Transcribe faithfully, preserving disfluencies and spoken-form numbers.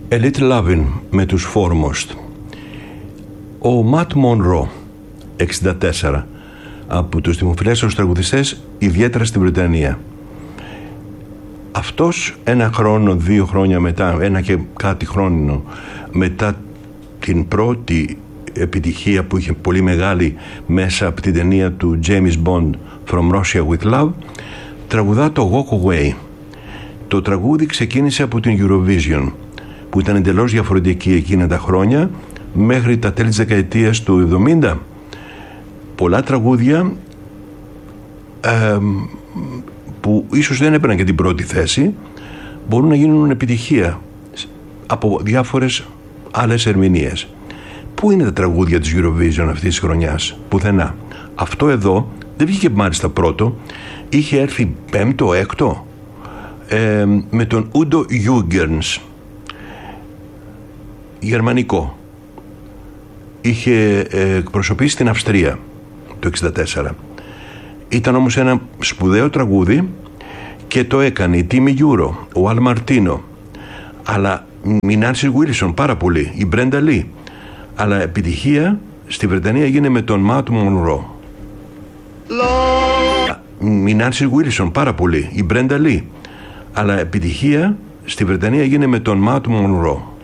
A Little Lovin' με τους Foremost. Ο Ματ Μονρό, εξήντα τέσσερα, από τους δημοφιλέστερους τραγουδιστές, ιδιαίτερα στην Βρετανία. Αυτός ένα χρόνο, δύο χρόνια μετά, ένα και κάτι χρόνο μετά την πρώτη επιτυχία που είχε πολύ μεγάλη μέσα από την ταινία του James Bond From Russia with Love, τραγουδά το Walk Away. Το τραγούδι ξεκίνησε από την Eurovision, που ήταν εντελώς διαφορετική εκείνα τα χρόνια, μέχρι τα τέλη της δεκαετίας του εβδομήντα. Πολλά τραγούδια ε, που ίσως δεν έπαιρναν και την πρώτη θέση μπορούν να γίνουν επιτυχία από διάφορες άλλες ερμηνείες. Πού είναι τα τραγούδια της Eurovision αυτής της χρονιάς? Πουθενά. Αυτό εδώ δεν βγήκε μάλιστα πρώτο, είχε έρθει πέμπτο, έκτο, ε, με τον Udo Jürgens, γερμανικό. Είχε ε, εκπροσωπήσει την Αυστρία το εξήντα τέσσερα. Ήταν όμως ένα σπουδαίο τραγούδι και το έκανε η Τίμι Γιούρο, ο Αλ Μαρτίνο, αλλά η Νάνσι Βίλσον πάρα πολύ, η Μπρέντα Λί. Αλλά επιτυχία στη Βρετανία έγινε με τον Ματ Μονρό. Η Νάνσι Βίλσον πάρα πολύ, η Μπρέντα Λί. Αλλά επιτυχία στη Βρετανία έγινε με τον Ματ Μονρό.